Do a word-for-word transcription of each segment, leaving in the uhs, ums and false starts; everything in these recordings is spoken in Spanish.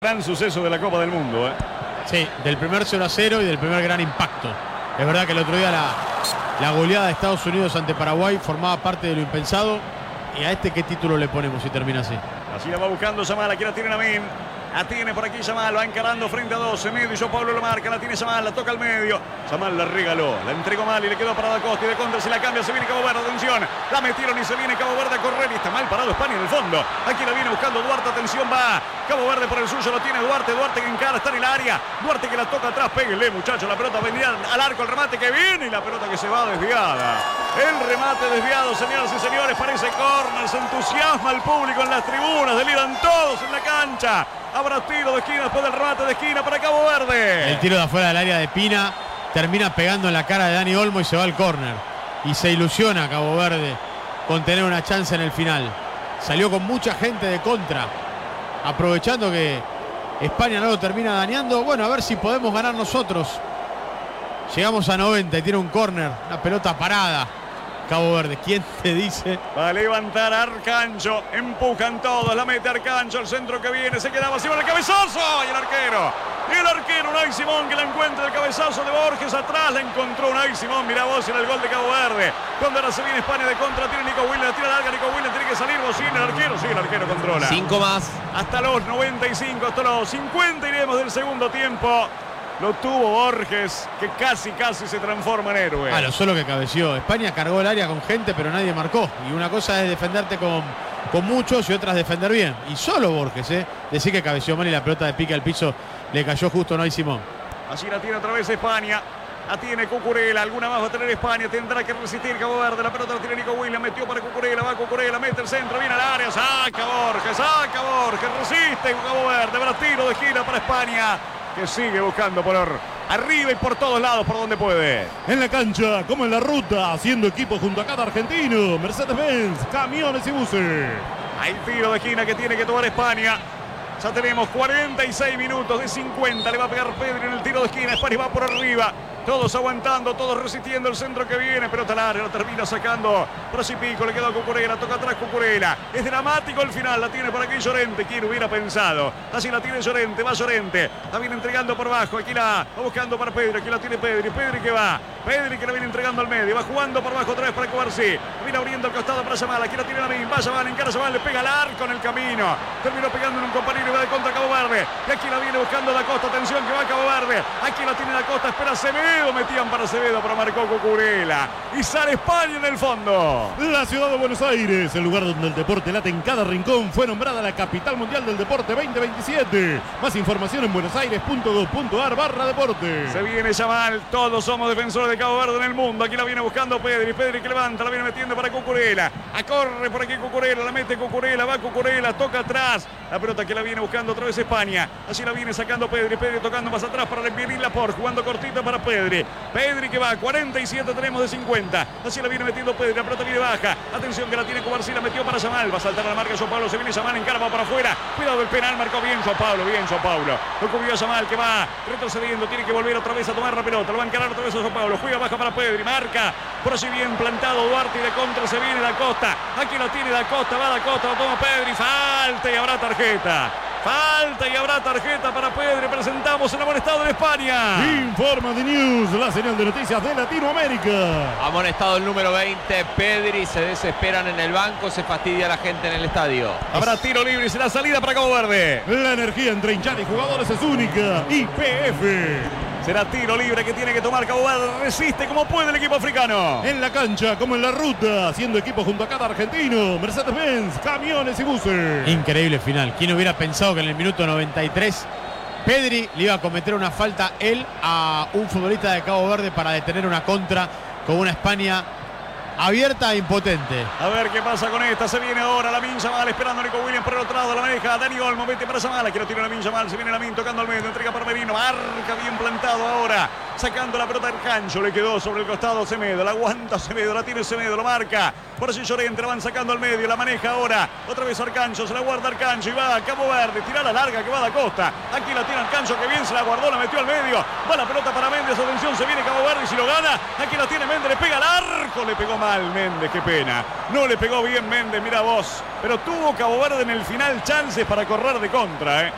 Gran suceso de la Copa del Mundo, ¿eh? Sí, del primer cero a cero y del primer gran impacto. Es verdad que el otro día la, la goleada de Estados Unidos ante Paraguay formaba parte de lo impensado. ¿Y a este qué título le ponemos si termina así? Así la va buscando Yamal, aquí la tiene Lamin. La tiene por aquí Yamal, va encarando frente a doce. Medio y yo Pablo lo marca, la tiene Yamal, la toca al medio. Yamal la regaló, la entregó mal y le quedó para Da Costa. Y de contra se la cambia, se viene Cabo Verde, atención. La metieron y se viene Cabo Verde a correr. Y está mal parado España en el fondo. Aquí la viene buscando Duarte, atención, va. Cabo Verde por el suyo, lo tiene Duarte. Duarte que encara, está en el área. Duarte que la toca atrás, péguenle muchachos. La pelota vendría al arco, el remate que viene. Y la pelota que se va desviada. El remate desviado, señoras y señores, parece córner. Se entusiasma el público en las tribunas. Deliran todos en la cancha. Habrá tiro de esquina después del remate de esquina para Cabo Verde. El tiro de afuera del área de Pina termina pegando en la cara de Dani Olmo y se va al córner. Y se ilusiona Cabo Verde con tener una chance en el final. Salió con mucha gente de contra, aprovechando que España no lo termina dañando. Bueno, a ver si podemos ganar nosotros. Llegamos a noventa y tiene un córner, una pelota parada. Cabo Verde, ¿quién te dice? Va a levantar Arcancho, empujan todos, la mete Arcancho, el centro que viene, se queda vacío en el cabezazo, y el arquero, y el arquero Unai Simón que la encuentra el cabezazo de Borges atrás, la encontró Unai Simón, mirá vos, en el gol de Cabo Verde, cuando ahora se viene España de contra, tiene Nico Williams, la tira larga, Nico Williams tiene que salir, bocina el arquero, sí, el arquero controla. Cinco más. Hasta los noventa y cinco, hasta los cincuenta iremos del segundo tiempo. Lo tuvo Borges, que casi, casi se transforma en héroe. Ah, lo solo que cabeció. España cargó el área con gente, pero nadie marcó. Y una cosa es defenderte con, con muchos y otra es defender bien. Y solo Borges, ¿eh? Decir que cabeció mal y la pelota de pique al piso le cayó justo a Unai Simón. Así la tiene otra vez España. La tiene Cucurella, alguna más va a tener España, tendrá que resistir Cabo Verde, la pelota la tiene Nico Williams, metió para Cucurella, va Cucurella, mete el centro, viene al área, saca Borges, saca Borges, resiste Cabo Verde, para tiro de esquina para España, que sigue buscando por arriba y por todos lados, por donde puede. En la cancha, como en la ruta, haciendo equipo junto a cada argentino, Mercedes-Benz, camiones y buses. Hay tiro de esquina que tiene que tomar España. Ya tenemos cuarenta y seis minutos de cincuenta. Le va a pegar Pedri en el tiro de esquina. España va por arriba. Todos aguantando, todos resistiendo el centro que viene. Pelota larga, lo termina sacando Procipico. Le quedó a Cucurella, toca atrás Cucurella. Es dramático el final, la tiene por aquí Llorente. ¿Quién hubiera pensado? Así la tiene Llorente, va Llorente. La viene entregando por bajo. Aquí la va buscando para Pedri. Aquí la tiene Pedri. Pedri que va. Pedri que la viene entregando al medio. Va jugando por bajo otra vez para Cubarsí. Viene abriendo el costado para Yamal. Aquí la tiene Lamin. Va Yamal, encara Yamal. Le pega al arco en el camino. Terminó pegando en un compañero y va de contra Cabo Verde. Y aquí la viene buscando Da Costa. Atención que va Cabo Verde. Aquí la tiene Da Costa. Espera Semedo. Metían para Acevedo, pero marcó Cucurella. Y sale España en el fondo. La ciudad de Buenos Aires, el lugar donde el deporte late en cada rincón, fue nombrada la capital mundial del deporte veinte veintisiete. Más información en buenosaires.gov.ar barra deporte. Se viene Yamal, todos somos defensores de Cabo Verde en el mundo. Aquí la viene buscando Pedri, Pedri que levanta, la viene metiendo para Cucurella. A corre por aquí Cucurella, la mete Cucurella, va Cucurella, toca atrás. La pelota que la viene buscando otra vez España. Así la viene sacando Pedri, Pedri tocando más atrás para Pierre Laporte, jugando cortita para Pedri. Pedri que va, cuarenta y siete tenemos de cincuenta. Así la viene metiendo Pedri, la pelota viene baja. Atención que la tiene Cubarsí, la metió para Yamal. Va a saltar a la marca Joao Paulo, se viene Yamal, encara, va para afuera. Cuidado el penal, marcó bien Joao Paulo, bien Joao Paulo. Lo cubrió Yamal que va retrocediendo, tiene que volver otra vez a tomar la pelota. Lo va a encarar otra vez a Joao Paulo, juega baja para Pedri, marca. Por allí bien plantado Duarte y de contra se viene Da Costa. Aquí la tiene Da Costa, va Da Costa, lo toma Pedri, falta y habrá tarjeta. Falta y habrá tarjeta para Pedri. Presentamos el amonestado en España. Informa de News, la señal de noticias de Latinoamérica. Amonestado el número veinte, Pedri. Se desesperan en el banco, se fastidia la gente en el estadio. Habrá tiro libre y será salida para Cabo Verde. La energía entre hinchada y jugadores es única. Y P F. Será tiro libre que tiene que tomar Cabo Verde. Resiste como puede el equipo africano. En la cancha, como en la ruta, haciendo equipo junto a cada argentino, Mercedes-Benz, camiones y buses. Increíble final. ¿Quién hubiera pensado que en el minuto noventa y tres Pedri le iba a cometer una falta él a un futbolista de Cabo Verde para detener una contra con una España abierta e impotente? A ver qué pasa con esta. Se viene ahora Lamin Yamal esperando a Nico Williams por el otro lado. La maneja Dani Olmo. Mete para Yamal. Aquí lo tiene Lamin Yamal. Se viene Lamin tocando al medio. Entrega para Merino. Marca bien plantado ahora. Sacando la pelota Arcancho. Le quedó sobre el costado Semedo. La aguanta Semedo. La tiene Semedo. Lo marca. Por allí Llorente. La van sacando al medio. La maneja ahora. Otra vez Arcancho. Se la guarda Arcancho. Y va a Cabo Verde. Tira la larga que va Da Costa. Aquí la tiene Arcancho. Que bien se la guardó. La metió al medio. Va la pelota para Méndez. Atención. Se viene Cabo Verde. Y si lo gana. Aquí la tiene Méndez. Le pega al arco. Le pegó mal Méndez. Qué pena. No le pegó bien Méndez. Mira vos. Pero tuvo Cabo Verde en el final chances para correr de contra. ¿eh?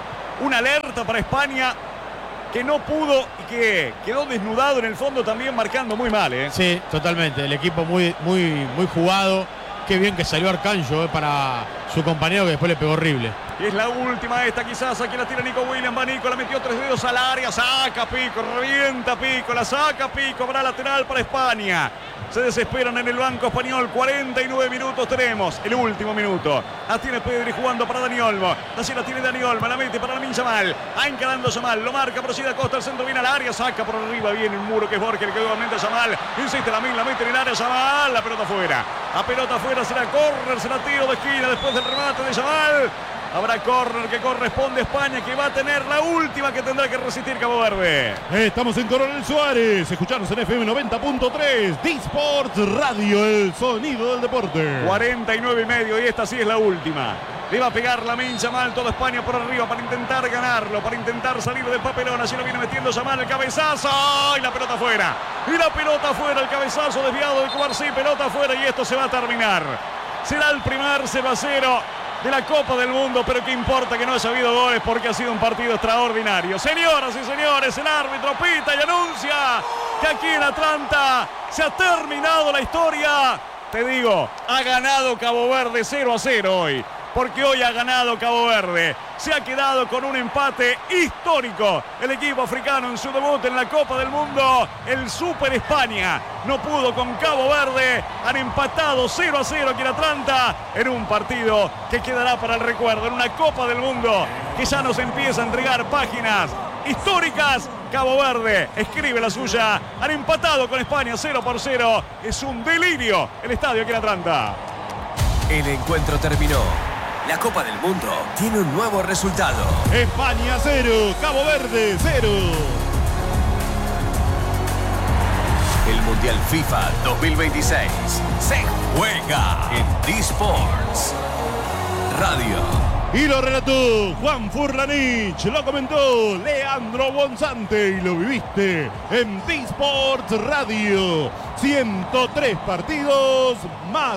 una alerta para España que no pudo y que quedó desnudado en el fondo también, marcando muy mal, ¿eh? Sí, totalmente. El equipo muy, muy, muy jugado. Qué bien que salió Arcanjo eh, para su compañero, que después le pegó horrible. Y es la última esta, quizás. Aquí la tira Nico Williams. Va Nico, la metió tres dedos al área. Saca Pico, revienta Pico, la saca Pico. Habrá lateral para España. Se desesperan en el banco español. cuarenta y nueve minutos tenemos. El último minuto. La tiene Pedri jugando para Dani Olmo. Así la tiene Dani Olmo. La mete para Lamine Yamal. Va encarando Yamal. Lo marca. Procede Costa. El centro viene al área. Saca por arriba. Viene un muro que es Borges. Le quedó igualmente a Yamal. Insiste Lamine. La mete en el área. Yamal. La pelota fuera. La pelota fuera. Será córner. Será tiro de esquina después del remate de Yamal. Habrá córner que corresponde a España, que va a tener la última que tendrá que resistir Cabo Verde. Estamos en Coronel Suárez. Escuchanos en F M noventa punto tres. D-Sports Radio, el sonido del deporte. cuarenta y nueve y medio y esta sí es la última. Le va a pegar Lamine Yamal, toda España por arriba para intentar ganarlo, para intentar salir del papelón. Así lo viene metiendo Yamal, el cabezazo. Y la pelota fuera. Y la pelota fuera, el cabezazo desviado de Cubarsí. Pelota fuera y esto se va a terminar. Será el primer cero a cero de la Copa del Mundo, pero qué importa que no haya habido goles porque ha sido un partido extraordinario. Señoras y señores, el árbitro pita y anuncia que aquí en Atlanta se ha terminado la historia. Te digo, ha ganado Cabo Verde cero a cero hoy, porque hoy ha ganado Cabo Verde. Se ha quedado con un empate histórico el equipo africano en su debut en la Copa del Mundo. El Super España no pudo con Cabo Verde. Han empatado cero a cero aquí en Atlanta en un partido que quedará para el recuerdo, en una Copa del Mundo que ya nos empieza a entregar páginas históricas. Cabo Verde escribe la suya. Han empatado con España cero por cero. Es un delirio el estadio aquí en Atlanta. El encuentro terminó. La Copa del Mundo tiene un nuevo resultado. España cero, Cabo Verde cero. El Mundial FIFA dos mil veintiséis se juega en D-Sports Radio. Y lo relató Juan Furlanich, lo comentó Leandro Bonzante y lo viviste en D-Sports Radio. ciento tres partidos más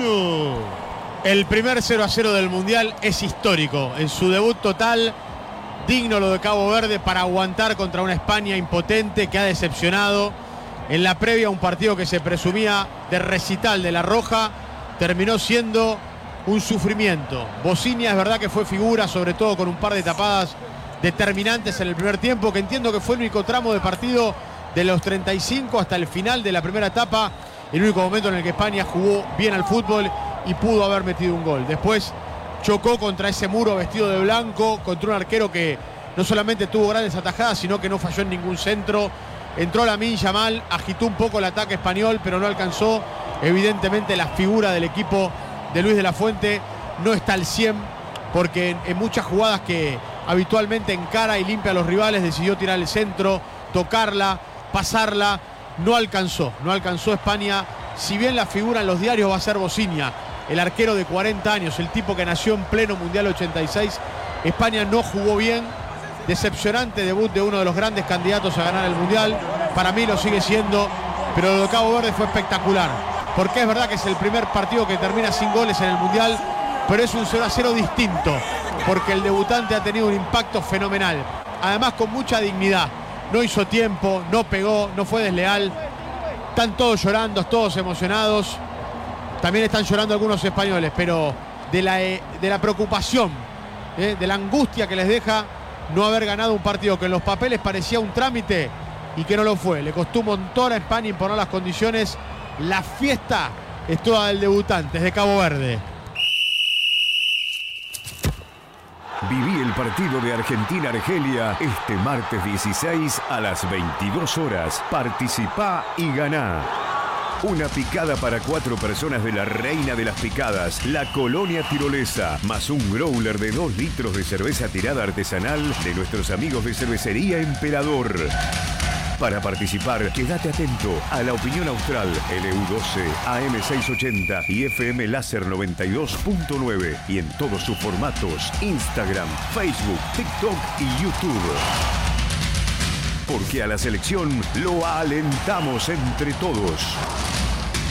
uno. El primer cero a cero del Mundial es histórico. En su debut total, digno lo de Cabo Verde para aguantar contra una España impotente que ha decepcionado. En la previa, un partido que se presumía de recital de La Roja, terminó siendo un sufrimiento. Bocinia es verdad que fue figura, sobre todo con un par de tapadas determinantes en el primer tiempo, que entiendo que fue el único tramo de partido de los treinta y cinco hasta el final de la primera etapa, el único momento en el que España jugó bien al fútbol y pudo haber metido un gol. Después chocó contra ese muro vestido de blanco, contra un arquero que no solamente tuvo grandes atajadas, sino que no falló en ningún centro. Entró Lamine Yamal, agitó un poco el ataque español, pero no alcanzó. Evidentemente la figura del equipo de Luis de la Fuente no está al cien, porque en, en muchas jugadas que habitualmente encara y limpia a los rivales, decidió tirar el centro, tocarla, pasarla. No alcanzó, no alcanzó España. Si bien la figura en los diarios va a ser Bocinia, el arquero de cuarenta años, el tipo que nació en pleno Mundial ochenta y seis, España no jugó bien. Decepcionante debut de uno de los grandes candidatos a ganar el Mundial. Para mí lo sigue siendo, pero lo de Cabo Verde fue espectacular. Porque es verdad que es el primer partido que termina sin goles en el Mundial, pero es un cero a cero distinto, porque el debutante ha tenido un impacto fenomenal. Además con mucha dignidad. No hizo tiempo, no pegó, no fue desleal. Están todos llorando, todos emocionados. También están llorando algunos españoles, pero de la, de la preocupación, ¿eh? de la angustia que les deja no haber ganado un partido que en los papeles parecía un trámite y que no lo fue. Le costó un montón a España imponer las condiciones. La fiesta es toda del debutante, es de Cabo Verde. Viví el partido de Argentina-Argelia este martes dieciséis a las veintidós horas. Participá y ganá. Una picada para cuatro personas de la reina de las picadas, la Colonia Tirolesa, más un growler de dos litros de cerveza tirada artesanal de nuestros amigos de Cervecería Emperador. Para participar, quédate atento a La Opinión Austral, L U doce, A M seiscientos ochenta y F M Láser noventa y dos punto nueve y en todos sus formatos, Instagram, Facebook, TikTok y YouTube. Porque a la selección lo alentamos entre todos.